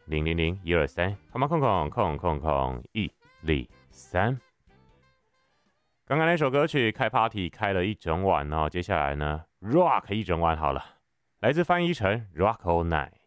000-123，空123。刚刚那首歌曲开 party 开了一整晚哦，接下来呢 rock 一整晚好了，来自范逸臣 Rock All Night。